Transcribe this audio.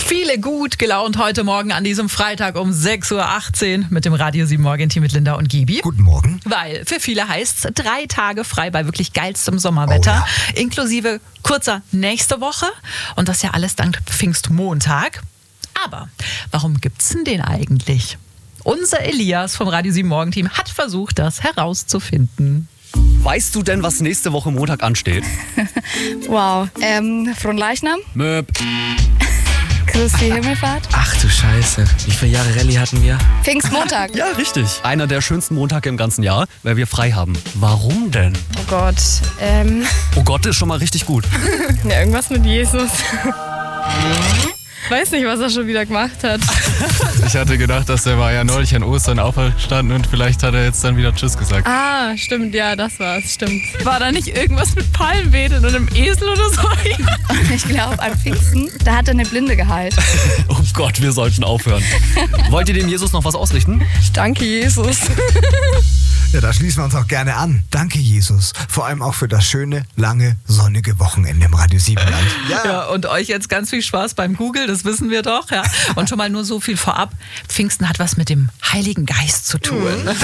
Viele gut gelaunt heute Morgen an diesem Freitag um 6.18 Uhr mit dem Radio 7 Morgenteam mit Linda und Gibi. Guten Morgen. Weil für viele heißt es 3 Tage frei bei wirklich geilstem Sommerwetter, inklusive kurzer nächste Woche. Und das ja alles dank Pfingstmontag. Aber warum gibt's denn den eigentlich? Unser Elias vom Radio 7 Morgenteam hat versucht, das herauszufinden. Weißt du denn, was nächste Woche Montag ansteht? Wow. Fronleichnam? Möp. Christi Himmelfahrt? Ach du Scheiße. Wie viele Jahre Rallye hatten wir? Pfingstmontag. Ja, richtig. Einer der schönsten Montage im ganzen Jahr, weil wir frei haben. Warum denn? Oh Gott. Oh Gott, ist schon mal richtig gut. Ja, irgendwas mit Jesus. Weiß nicht, was er schon wieder gemacht hat. Ich hatte gedacht, dass er war ja neulich an Ostern auferstanden und vielleicht hat er jetzt dann wieder Tschüss gesagt. Ah, stimmt, ja, das war's, stimmt. War da nicht irgendwas mit Palmwedeln und einem Esel oder so? Ich glaube, an Pfingsten, da hat er eine Blinde geheilt. Oh Gott, wir sollten aufhören. Wollt ihr dem Jesus noch was ausrichten? Danke, Jesus. Ja, da schließen wir uns auch gerne an. Danke, Jesus. Vor allem auch für das schöne, lange, sonnige Wochenende im Radio 7 Land. Ja, und euch jetzt ganz viel Spaß beim Google, das wissen wir doch. Ja. Und schon mal nur so viel vorab. Pfingsten hat was mit dem Heiligen Geist zu tun.